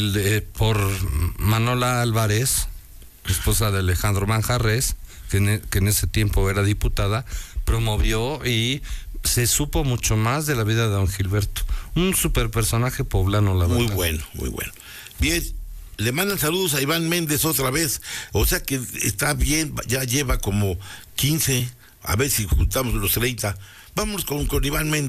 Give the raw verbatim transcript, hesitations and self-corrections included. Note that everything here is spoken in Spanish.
de, por Manola Álvarez, esposa de Alejandro Manjarres, que en, que en ese tiempo era diputada, promovió y se supo mucho más de la vida de don Gilberto. Un super personaje poblano, la verdad. Muy bueno, muy bueno. Bien, le mandan saludos a Iván Méndez otra vez, o sea que está bien, ya lleva como quince, a ver si juntamos los treinta. Vamos con, con Iván Méndez.